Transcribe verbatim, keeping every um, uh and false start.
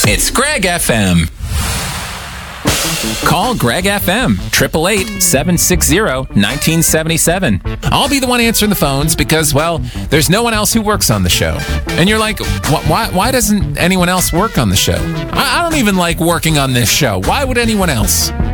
It's Greg F M. Call Greg F M, eight eight eight, seven six zero, one nine seven seven. I'll be the one answering the phones because, well, there's no one else who works on the show. And you're like, why, why doesn't anyone else work on the show? I, I don't even like working on this show. Why would anyone else?